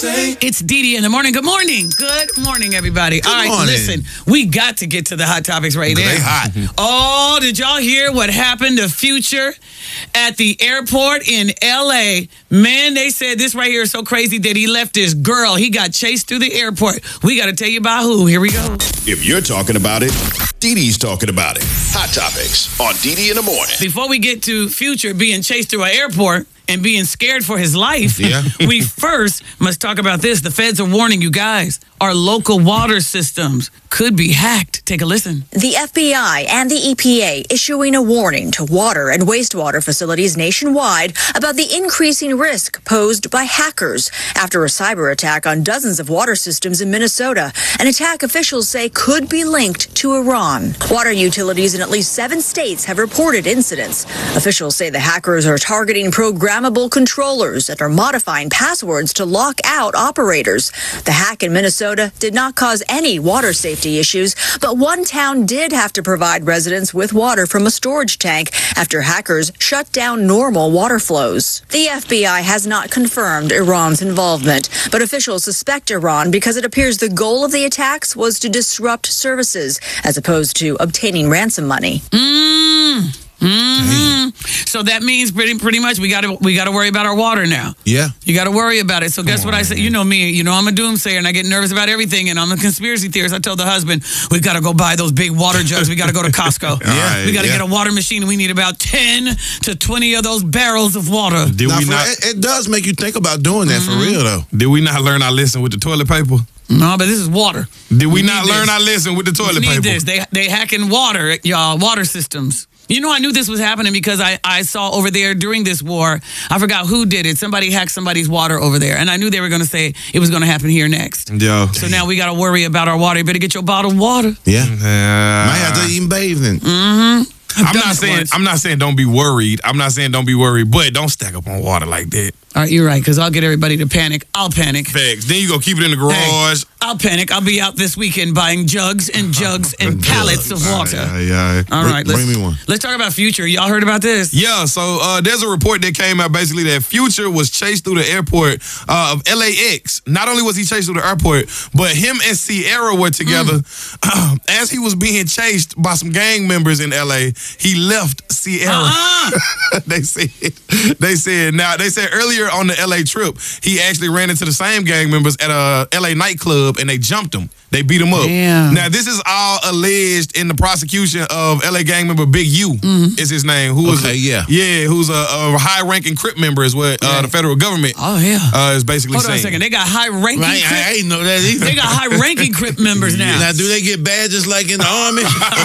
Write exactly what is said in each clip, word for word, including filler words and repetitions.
It's Dee Dee in the morning. Good morning. Good morning, everybody. Good All right, morning. listen, we got to get to the hot topics right now. They hot. Oh, did y'all hear what happened to Future at the airport in L A? Man, they said this right here is so crazy that he left his girl. He got chased through the airport. We got to tell you about who. Here we go. If you're talking about it, Dee Dee's talking about it. Hot Topics on Dee Dee in the morning. Before we get to Future being chased through an airport and being scared for his life, Yeah. we first must talk about this. The feds are warning you guys, our local water systems could be hacked. Take a listen. The F B I and the E P A issuing a warning to water and wastewater facilities nationwide about the increasing risk posed by hackers after a cyber attack on dozens of water systems in Minnesota. An attack officials say could be linked to Iran. Water utilities in at least seven states have reported incidents. Officials say the hackers are targeting programmable controllers and are modifying passwords to lock out operators. The hack in Minnesota did not cause any water safety issues, but one town did have to provide residents with water from a storage tank after hackers shut down normal water flows. The F B I has not confirmed Iran's involvement, but officials suspect Iran because it appears the goal of the attacks was to disrupt services as opposed to obtaining ransom money. Mm. Mm-hmm. So that means pretty pretty much we got to we got to worry about our water now. Yeah. You got to worry about it. So guess what I said? You know me. You know I'm a doomsayer and I get nervous about everything. And I'm a conspiracy theorist. I told the husband we got to go buy those big water jugs. We got to go to Costco. Yeah, we got to yeah. get a water machine. We need about ten to twenty of those barrels of water. Did Now, we for- not? it, it does make you think about doing that for real, though. Did we not learn our lesson with the toilet paper? No, but this is water. Did we, We not need learn this. our lesson with the We toilet need paper? this. They they hacking water, y'all, water systems. You know, I knew this was happening because I, I saw over there during this war, I forgot who did it. Somebody hacked somebody's water over there. And I knew they were going to say it was going to happen here next. Yo. So now we got to worry about our water. You better get your bottled water. Yeah. Uh, Might have to even bathe in. Mm-hmm. I'm done not it saying once. I'm not saying don't be worried. I'm not saying don't be worried, but don't stack up on water like that. All right, you're right, because I'll get everybody to panic. I'll panic. Facts. Then you go keep it in the garage. I'll panic. I'll be out this weekend buying jugs and jugs and pallets of water. Yeah, yeah. All right, Bring let's, me one. let's talk about Future. Y'all heard about this? Yeah, so uh, there's a report that came out basically that Future was chased through the airport uh, of L A X. Not only was he chased through the airport, but him and Sierra were together. Mm. As he was being chased by some gang members in L A, he left Sierra. Uh-uh. they said, they said, now they said earlier on the L A trip, he actually ran into the same gang members at a L A nightclub and they jumped him. They beat him up. Damn. Now, this is all alleged in the prosecution of L A gang member Big U is his name. Who is Okay, a, yeah. Yeah, who's a, a high-ranking Crip member is what uh, Yeah. the federal government Oh, yeah. uh, is basically Hold on a saying. second. They got high-ranking Right, Crip. I, I ain't know that either. They got high-ranking Crip members now. Now, do they get badges like in the army?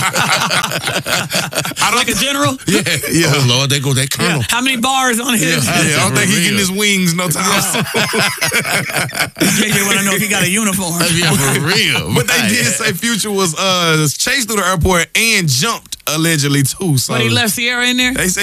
I don't Like a general? yeah, yeah. Oh, Lord, they go that Yeah. colonel. How many bars on his? Yeah, I don't For think he getting real. his wings no time soon. J J want to know if he got a uniform. Yeah, for real. But they Right. did say Future was uh, chased through the airport and jumped allegedly too. So But he left Sierra in there? They say